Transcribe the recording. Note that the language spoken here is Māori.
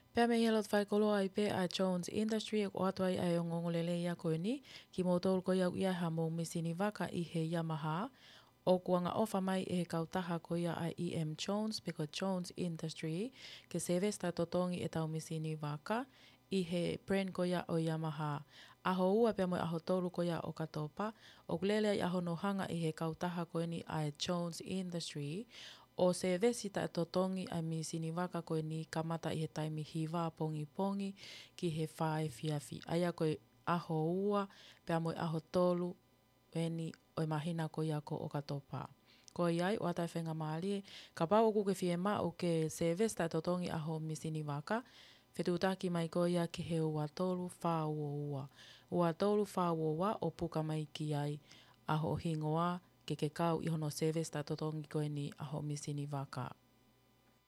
Pea me hialot whai kolo ai pe a Jones Industry o atuai ai o ngongolele ia koe ni, ki mo tolu ko iau ia ha mo misini waka i he Yamaha, o kuanga ofa mai e he kautaha ko ia ai EM Jones, pe ko Jones Industry, ke seves ta totongi e tau misini waka, i he brand ko ia o Yamaha. Aho ua pea mo aho tolu ko ia o katopa, o kulele ai aho no hanga i he kautaha ko ni ai Jones Industry, o se vesi ta totongi ai misini waka koe ni kamata i he taimi hiwa pongi pongi ki he whae fiafi. Aia koe aho ua, pea moe aho tolu, weni oi mahina ko ia ko o katopa. Ko iai, o atai whenga maali, ka pau o kuke fie ma o ke se vesi ta totongi aho misini waka, whetutaki mai ko ia ki he ua tolu wha ua. Ua tolu wha ua o puka mai ki ai aho hingoa, ke kau i hono se vesi ta totongi koe ni aho misini waka.